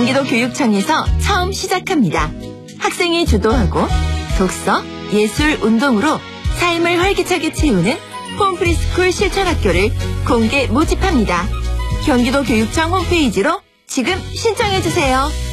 경기도 교육청에서 처음 시작합니다. 학생이 주도하고 독서, 예술, 운동으로 삶을 활기차게 채우는 홈프리스쿨 실천학교를 공개 모집합니다. 경기도 교육청 홈페이지로 지금 신청해주세요.